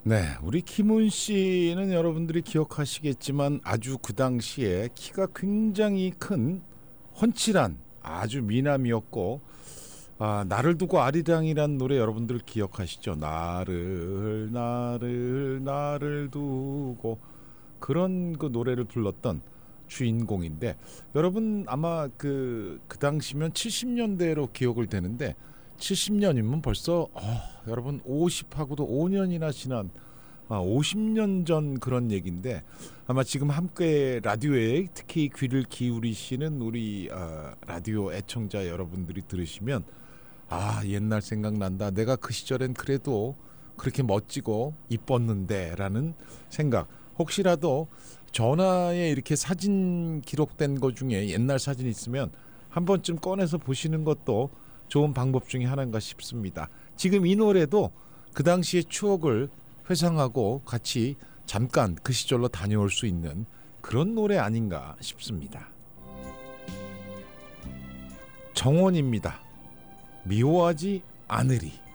네, 우리 김훈 씨는 여러분들이 기억하시겠지만 아주 그 당시에 키가 굉장히 큰 훤칠한 아주 미남이었고, 나를 두고 아리랑이란 노래 여러분들 기억하시죠? 나를 두고 그런 그 노래를 불렀던 주인공인데, 여러분 아마 그 당시면 70년대로 기억을 되는데, 70년이면 벌써 여러분 50하고도 5년이나 지난 50년 전 그런 얘기인데, 아마 지금 함께 라디오에 특히 귀를 기울이시는 우리 라디오 애청자 여러분들이 들으시면 옛날 생각난다. 내가 그 시절엔 그래도 그렇게 멋지고 이뻤는데 라는 생각. 혹시라도 전화에 이렇게 사진 기록된 것 중에 옛날 사진 있으면 한 번쯤 꺼내서 보시는 것도 좋은 방법 중에 하나인가 싶습니다. 지금 이 노래도 그 당시의 추억을 회상하고 같이 잠깐 그 시절로 다녀올 수 있는 그런 노래 아닌가 싶습니다. 정원입니다. 미워하지 않으리.